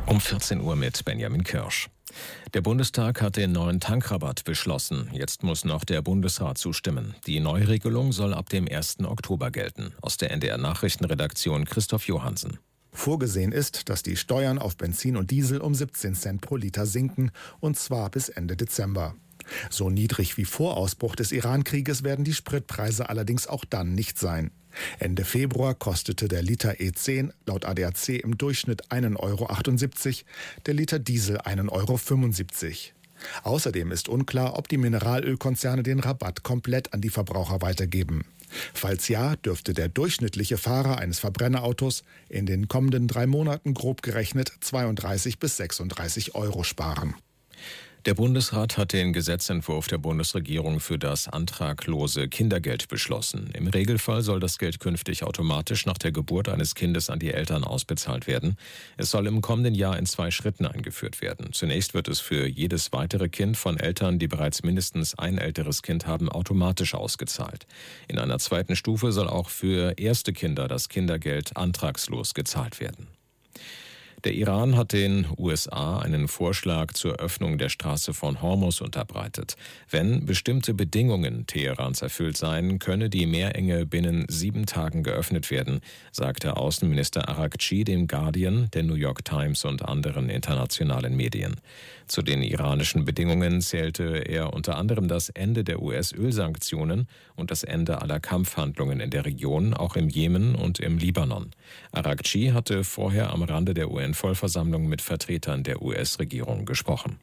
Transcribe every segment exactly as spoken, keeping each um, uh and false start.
Um vierzehn Uhr mit Benjamin Kirsch. Der Bundestag hat den neuen Tankrabatt beschlossen. Jetzt muss noch der Bundesrat zustimmen. Die Neuregelung soll ab dem ersten Oktober gelten. Aus der N D R-Nachrichtenredaktion Christoph Johansen. Vorgesehen ist, dass die Steuern auf Benzin und Diesel um siebzehn Cent pro Liter sinken, und zwar bis Ende Dezember. So niedrig wie vor Ausbruch des Iran-Krieges werden die Spritpreise allerdings auch dann nicht sein. Ende Februar kostete der Liter E zehn laut A D A C im Durchschnitt einen Euro achtundsiebzig, der Liter Diesel einen Euro fünfundsiebzig. Außerdem ist unklar, ob die Mineralölkonzerne den Rabatt komplett an die Verbraucher weitergeben. Falls ja, dürfte der durchschnittliche Fahrer eines Verbrennerautos in den kommenden drei Monaten grob gerechnet zweiunddreißig bis sechsunddreißig Euro sparen. Der Bundesrat hat den Gesetzentwurf der Bundesregierung für das antraglose Kindergeld beschlossen. Im Regelfall soll das Geld künftig automatisch nach der Geburt eines Kindes an die Eltern ausbezahlt werden. Es soll im kommenden Jahr in zwei Schritten eingeführt werden. Zunächst wird es für jedes weitere Kind von Eltern, die bereits mindestens ein älteres Kind haben, automatisch ausgezahlt. In einer zweiten Stufe soll auch für erste Kinder das Kindergeld antragslos gezahlt werden. Der Iran hat den U S A einen Vorschlag zur Öffnung der Straße von Hormuz unterbreitet. Wenn bestimmte Bedingungen Teherans erfüllt seien, könne die Meerenge binnen sieben Tagen geöffnet werden, sagte Außenminister Araghchi dem Guardian, der New York Times und anderen internationalen Medien. Zu den iranischen Bedingungen zählte er unter anderem das Ende der U S-Ölsanktionen und das Ende aller Kampfhandlungen in der Region, auch im Jemen und im Libanon. Araghchi hatte vorher am Rande der U N-Vollversammlung mit Vertretern der U S-Regierung gesprochen.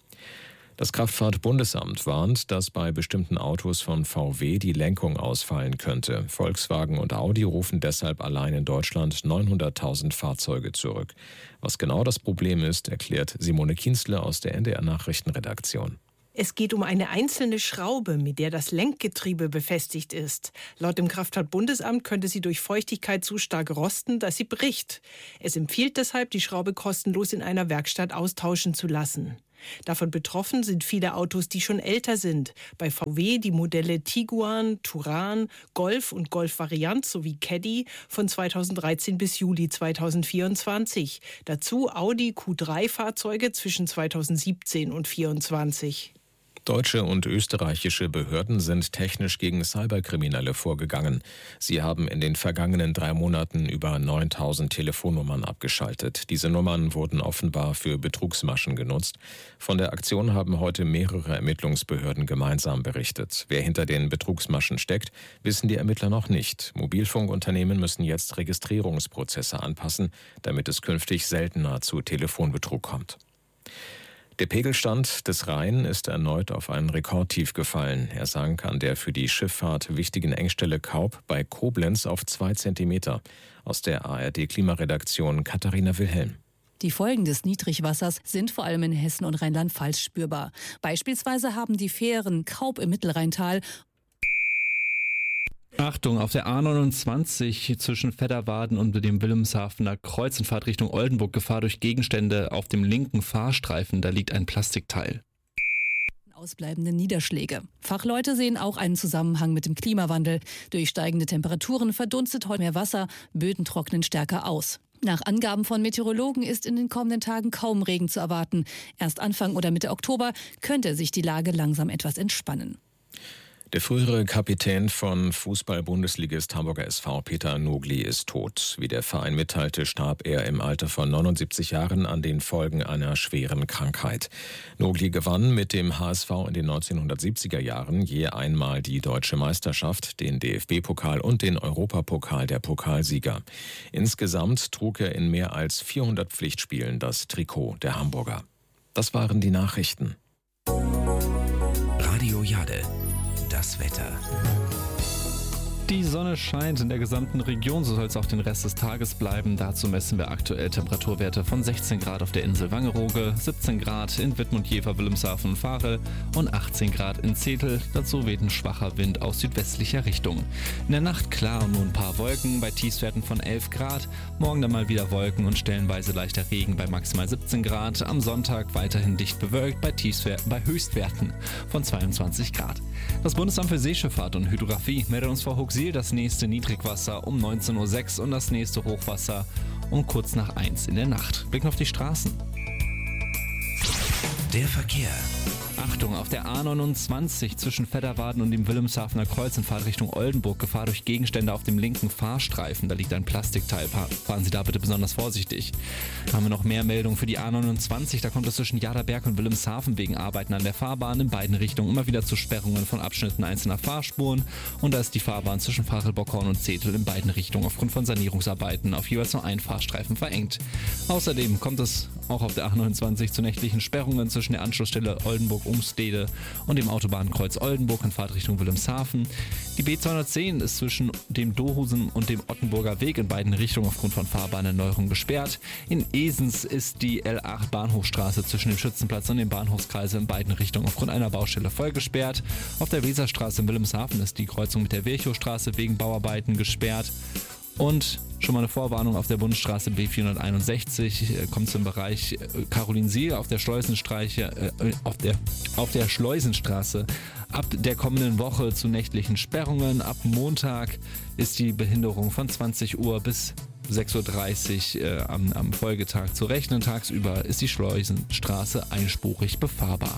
Das Kraftfahrtbundesamt warnt, dass bei bestimmten Autos von V W die Lenkung ausfallen könnte. Volkswagen und Audi rufen deshalb allein in Deutschland neunhunderttausend Fahrzeuge zurück. Was genau das Problem ist, erklärt Simone Kienzle aus der N D R-Nachrichtenredaktion. Es geht um eine einzelne Schraube, mit der das Lenkgetriebe befestigt ist. Laut dem Kraftfahrtbundesamt könnte sie durch Feuchtigkeit so stark rosten, dass sie bricht. Es empfiehlt deshalb, die Schraube kostenlos in einer Werkstatt austauschen zu lassen. Davon betroffen sind viele Autos, die schon älter sind. Bei V W die Modelle Tiguan, Touran, Golf und Golf-Variant sowie Caddy von zweitausenddreizehn bis Juli zweitausendvierundzwanzig. Dazu Audi Q drei Fahrzeuge zwischen zweitausendsiebzehn und zweitausendvierundzwanzig. Deutsche und österreichische Behörden sind technisch gegen Cyberkriminelle vorgegangen. Sie haben in den vergangenen drei Monaten über neuntausend Telefonnummern abgeschaltet. Diese Nummern wurden offenbar für Betrugsmaschen genutzt. Von der Aktion haben heute mehrere Ermittlungsbehörden gemeinsam berichtet. Wer hinter den Betrugsmaschen steckt, wissen die Ermittler noch nicht. Mobilfunkunternehmen müssen jetzt Registrierungsprozesse anpassen, damit es künftig seltener zu Telefonbetrug kommt. Der Pegelstand des Rhein ist erneut auf einen Rekordtief gefallen. Er sank an der für die Schifffahrt wichtigen Engstelle Kaub bei Koblenz auf zwei Zentimeter. Aus der A R D-Klimaredaktion Katharina Wilhelm. Die Folgen des Niedrigwassers sind vor allem in Hessen und Rheinland-Pfalz spürbar. Beispielsweise haben die Fähren Kaub im Mittelrheintal Achtung, auf der A neunundzwanzig zwischen Vedderwaden und dem Wilhelmshavener Kreuz in Fahrt Richtung Oldenburg Gefahr durch Gegenstände auf dem linken Fahrstreifen. Da liegt ein Plastikteil. Ausbleibende Niederschläge. Fachleute sehen auch einen Zusammenhang mit dem Klimawandel. Durch steigende Temperaturen verdunstet heute mehr Wasser, Böden trocknen stärker aus. Nach Angaben von Meteorologen ist in den kommenden Tagen kaum Regen zu erwarten. Erst Anfang oder Mitte Oktober könnte sich die Lage langsam etwas entspannen. Der frühere Kapitän von Fußball-Bundesligist Hamburger S V Peter Nogli ist tot. Wie der Verein mitteilte, starb er im Alter von neunundsiebzig Jahren an den Folgen einer schweren Krankheit. Nogli gewann mit dem H S V in den neunzehnhundertsiebziger Jahren je einmal die Deutsche Meisterschaft, den D F B-Pokal und den Europapokal der Pokalsieger. Insgesamt trug er in mehr als vierhundert Pflichtspielen das Trikot der Hamburger. Das waren die Nachrichten. Radio Jade. Das Wetter. Die Sonne scheint in der gesamten Region, so soll es auch den Rest des Tages bleiben. Dazu messen wir aktuell Temperaturwerte von sechzehn Grad auf der Insel Wangerooge, siebzehn Grad in Wittmund, Jever, Wilhelmshaven und Varel und achtzehn Grad in Zetel. Dazu weht ein schwacher Wind aus südwestlicher Richtung. In der Nacht klar und nur ein paar Wolken bei Tiefstwerten von elf Grad. Morgen dann mal wieder Wolken und stellenweise leichter Regen bei maximal siebzehn Grad. Am Sonntag weiterhin dicht bewölkt bei, Tiefstwerten, bei Höchstwerten von zweiundzwanzig Grad. Das Bundesamt für Seeschifffahrt und Hydrographie meldet uns vor Hooghsil das nächste Niedrigwasser um neunzehn Uhr sechs und das nächste Hochwasser und kurz nach eins in der Nacht. Blicken auf die Straßen. Der Verkehr. Achtung, auf der A neunundzwanzig zwischen Vetterwaden und dem Wilhelmshavener Kreuz in Fahrtrichtung Oldenburg, Gefahr durch Gegenstände auf dem linken Fahrstreifen. Da liegt ein Plastikteil. Fahren Sie da bitte besonders vorsichtig. Da haben wir noch mehr Meldungen für die A neunundzwanzig. Da kommt es zwischen Jaderberg und Wilhelmshaven wegen Arbeiten an der Fahrbahn in beiden Richtungen immer wieder zu Sperrungen von Abschnitten einzelner Fahrspuren. Und da ist die Fahrbahn zwischen Frachelbockhorn und Zetel in beiden Richtungen aufgrund von Sanierungsarbeiten auf jeweils nur einen Fahrstreifen verengt. Außerdem kommt es auch auf der A neunundzwanzig zu nächtlichen Sperrungen zwischen der Anschlussstelle Oldenburg-Umstede und dem Autobahnkreuz Oldenburg in Fahrtrichtung Wilhelmshaven. Die B zweihundertzehn ist zwischen dem Dohusen und dem Ottenburger Weg in beiden Richtungen aufgrund von Fahrbahnerneuerung gesperrt. In Esens ist die L acht Bahnhofstraße zwischen dem Schützenplatz und dem Bahnhofskreisel in beiden Richtungen aufgrund einer Baustelle voll gesperrt. Auf der Weserstraße in Wilhelmshaven ist die Kreuzung mit der Virchowstraße wegen Bauarbeiten gesperrt. Und schon mal eine Vorwarnung auf der Bundesstraße B vierhunderteinundsechzig, äh, kommt zum Bereich äh, Carolinsiel auf der Schleusenstreiche, äh, auf der, auf der Schleusenstraße. Ab der kommenden Woche zu nächtlichen Sperrungen. Ab Montag ist die Behinderung von zwanzig Uhr bis sechs Uhr dreißig äh, am, am Folgetag zu rechnen. Tagsüber ist die Schleusenstraße einspurig befahrbar.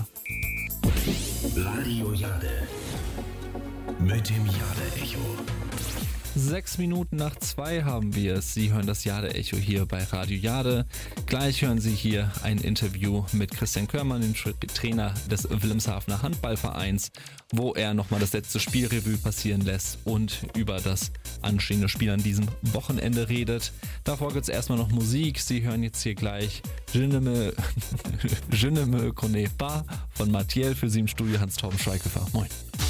Radio Jade mit dem Jade-Echo. Sechs Minuten nach zwei haben wir es. Sie hören das Jade-Echo hier bei Radio Jade. Gleich hören Sie hier ein Interview mit Christian Körmann, dem Trainer des Wilhelmshavener Handballvereins, wo er nochmal das letzte Spielrevue passieren lässt und über das anstehende Spiel an diesem Wochenende redet. Davor gibt es erstmal noch Musik. Sie hören jetzt hier gleich Je ne me, Je ne me connais pas von Mathiel, für Sie im Studio Hans-Torben Schweighofer. Moin.